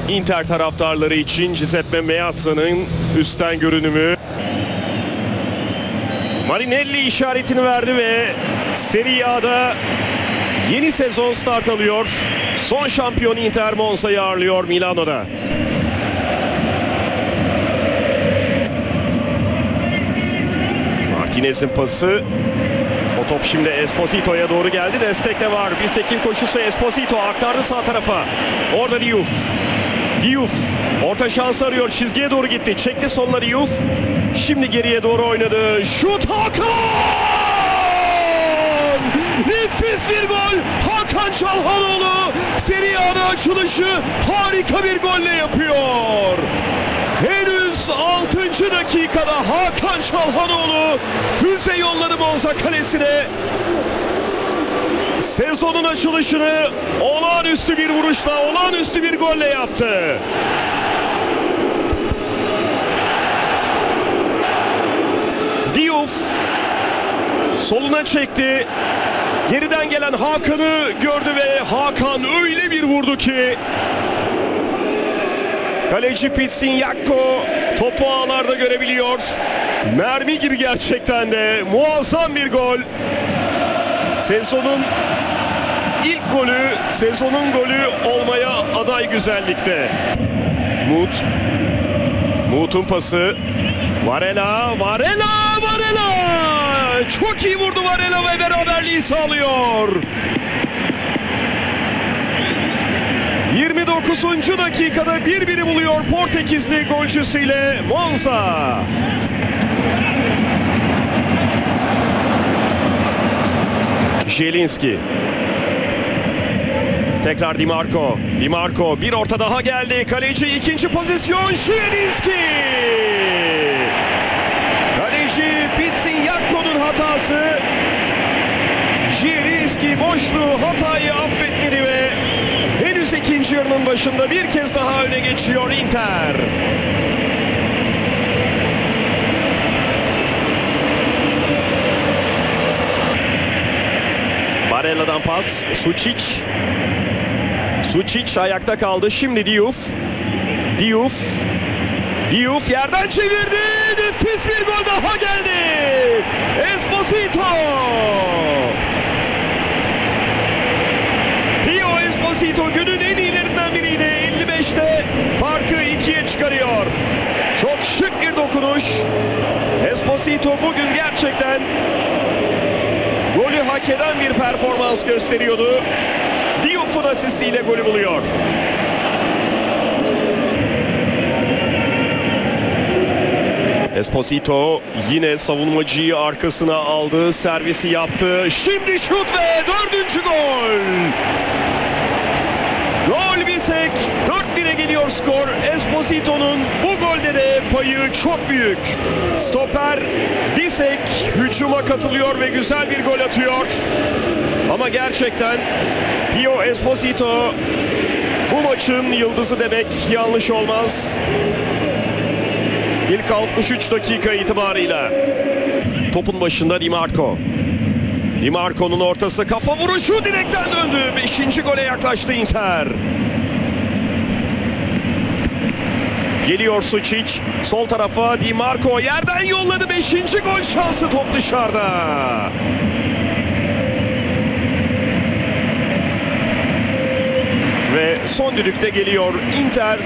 Inter taraftarları için Giuseppe Meazza'nın üstten görünümü. Marinelli işaretini verdi ve Serie A'da yeni sezon start alıyor. Son şampiyon Inter Monza'yı ağırlıyor Milano'da. Martinez'in pası. O top şimdi Esposito'ya doğru geldi. Destek de var. Bisek'in koşusu, Esposito aktardı sağ tarafa. Orada Diouf. Diouf orta şansı arıyor. Çizgiye doğru gitti. Çekti soluna Diouf. Şimdi geriye doğru oynadı. Şut Hakan! Nefis bir gol. Hakan Çalhanoğlu Serie A'da açılışı harika bir golle yapıyor. Henüz 6. dakikada Hakan Çalhanoğlu füze yolladı Monza kalesine. Sezonun açılışını olağanüstü bir vuruşla, olağanüstü bir golle yaptı. Diouf soluna çekti. Geriden gelen Hakan'ı gördü ve Hakan öyle bir vurdu ki kaleci Pitzinyakko topu ağlarda görebiliyor. Mermi gibi gerçekten de muazzam bir gol. Sezonun ilk golü, sezonun golü olmaya aday güzellikte. Mut'un pası. Varela. Çok iyi vurdu Varela ve beraberliği sağlıyor. 29. dakikada 1-1'i buluyor Portekizli golcüsüyle Monza. Zielinski. Tekrar Di Marco. Di Marco bir orta daha geldi. Kaleci ikinci pozisyon. Zielinski. Kaleci Pitzinyakko'nun hatası. Zielinski boşluğu, hatayı affetmedi ve henüz ikinci yarının başında bir kez daha öne geçiyor Inter. Barella'dan pas. Sučić ayakta kaldı. Şimdi Diouf yerden çevirdi. Nefis bir gol daha geldi. Esposito. Pio Esposito günün en iyilerinden biriydi. 55'te farkı 2'ye çıkarıyor. Çok şık bir dokunuş. Esposito bugün gerçekten golü hak eden bir performans gösteriyordu. Diouf'un asistiyle golü buluyor. Esposito yine savunmacıyı arkasına aldı, servisi yaptı. Şimdi şut ve 4. gol. Gol Bisek, 4-1'e geliyor skor. Esposito'nun bu golde de payı çok büyük. Stoper Bisek hücuma katılıyor ve güzel bir gol atıyor. Ama gerçekten Pio Esposito bu maçın yıldızı demek yanlış olmaz. İlk 63 dakika itibarıyla. Topun başında Di Marco. Di Marco'nun ortası, kafa vuruşu direkten döndü. 5. gole yaklaştı Inter. Geliyor Sučić. Sol tarafa Di Marco yerden yolladı. 5. gol şansı, top dışarıda. Ve son düdükte geliyor Inter.